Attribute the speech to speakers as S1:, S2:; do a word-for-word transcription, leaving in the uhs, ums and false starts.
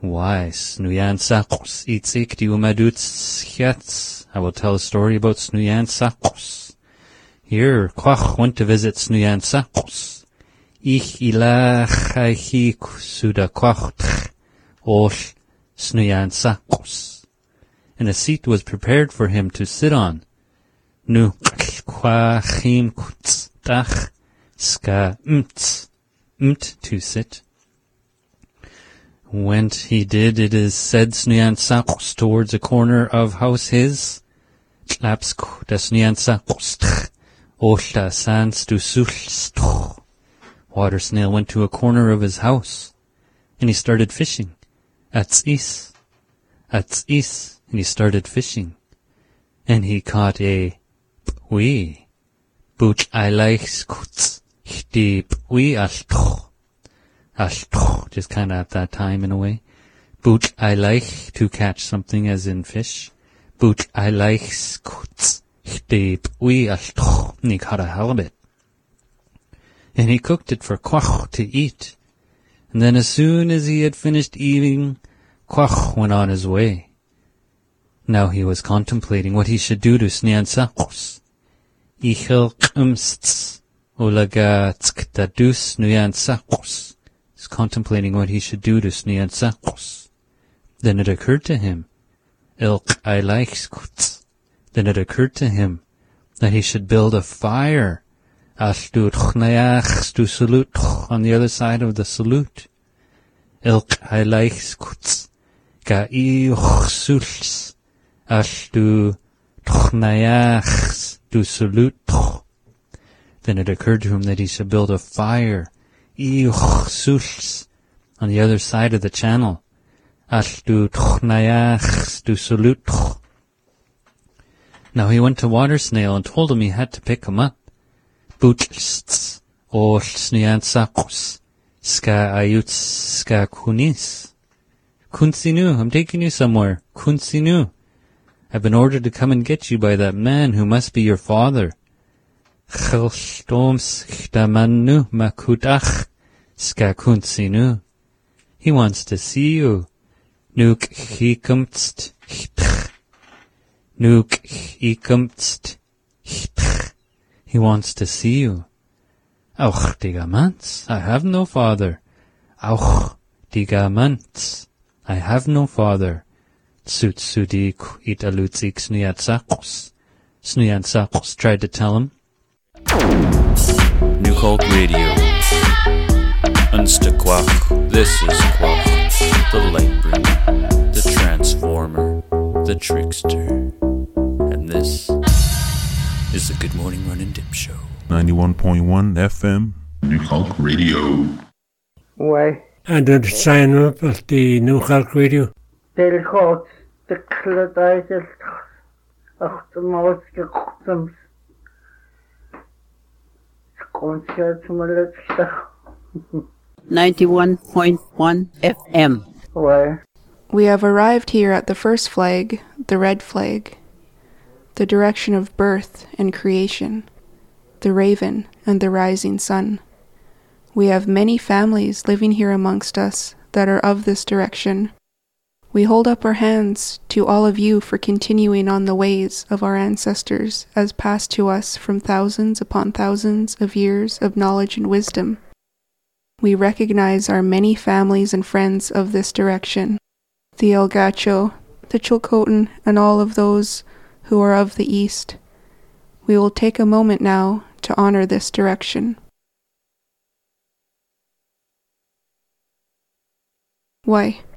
S1: Why, Snuyan Sakos, Itzik di Umaduts Hjats. I will tell a story about Snuyan Sakos. Here, Kwach went to visit Snuyan Sakos. Ich ilach aichi suda Kwach osh Snuyan Sakos. And a seat was prepared for him to sit on. Nu kwachim kutstach ska mt, mt to sit. Went he did, it is said, Snuyan Sakos towards a corner of house his. Tlapsk da Snuyan Sakos tch, oshta sans du sulst. Water snail went to a corner of his house, and he started fishing. Ats is, ats is, and he started fishing. And he caught a pui, buch aileichs kutz, chdi pui ashtoch. Ashtoch, just kind of at that time in a way. Buch aileich, to catch something as in fish. Buch aileichs kutz, chdi pui ashtoch, and he caught a halibut. And he cooked it for Kwach to eat. And then as soon as he had finished eating, Kwach went on his way. Now he was contemplating what he should do to Snuyan Sakos. Ichel kumsts ulaga tskdadus Snuyan Sakos. He's contemplating what he should do to Snuyan Sakos. Then it occurred to him, ilk aileichskutz. Then it occurred to him that he should build a fire on the other side of the salute. Ilk aileichskutz ga iuchsuls. Ashtu tchnayachs du salute. Then it occurred to him that he should build a fire on the other side of the channel. Ashtu tchnayachs du salute. Now he went to Water Snail and told him he had to pick him up. Butlsts or Snuyan Sakos ska ayuts ska kunis. Kunsinu, I'm taking you somewhere. Kunsinu. I've been ordered to come and get you by that man who must be your father. Chelstoms chtamanu makutach skakunsinu. He wants to see you. Nuk hikumtst chtch. Nuk hikumtst chtch. He wants to see you. Auch digamants, I have no father. Auch digamants, I have no father. Tsutsudik italutsik Snuyan Sakos. Snuyan Sakos tried to tell him.
S2: New Cult Radio. Unsta Kwach. This is Kwach. The Lightbringer. The Transformer. The Trickster. And this is the Good Morning Run and Dip Show.
S3: ninety-one point one F M.
S4: New Cult Radio.
S5: Why?
S6: And then sign up at the New Cult Radio.
S5: They'll call the Cladidal of the most customs.
S7: ninety-one point one F M.
S5: Why?
S8: We have arrived here at the first flag, the red flag, the direction of birth and creation, the raven and the rising sun. We have many families living here amongst us that are of this direction. We hold up our hands to all of you for continuing on the ways of our ancestors as passed to us from thousands upon thousands of years of knowledge and wisdom. We recognize our many families and friends of this direction, the El Gacho, the Chilcotin, and all of those who are of the East. We will take a moment now to honor this direction. Why?